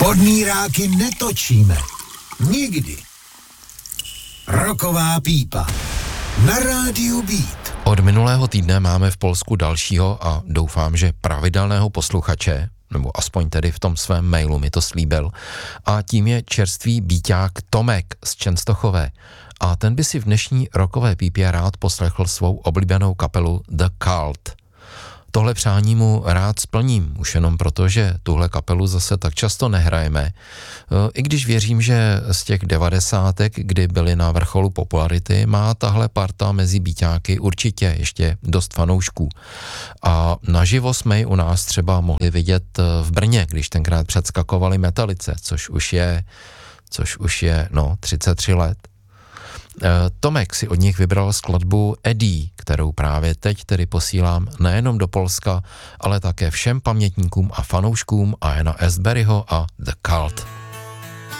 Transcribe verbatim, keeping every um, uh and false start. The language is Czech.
Podmíráky netočíme. Nikdy. Rocková pípa. Na rádiu Beat. Od minulého týdne máme v Polsku dalšího a doufám, že pravidelného posluchače, nebo aspoň tedy v tom svém mailu mi to slíbil, a tím je čerstvý býťák Tomek z Čenstochové. A ten by si v dnešní rockové pípě rád poslechl svou oblíbenou kapelu The Cult. Tohle přání mu rád splním, už jenom proto, že tuhle kapelu zase tak často nehrajeme. I když věřím, že z těch devadesátek, kdy byly na vrcholu popularity, má tahle parta mezi býťáky určitě ještě dost fanoušků. A naživo jsme ji u nás třeba mohli vidět v Brně, když tenkrát předskakovali Metalice, což už je, což už je, no, třicet tři let. Tomek si od nich vybral skladbu Eddie, kterou právě teď tedy posílám nejenom do Polska, ale také všem pamětníkům a fanouškům Iana Astburyho a The Cult.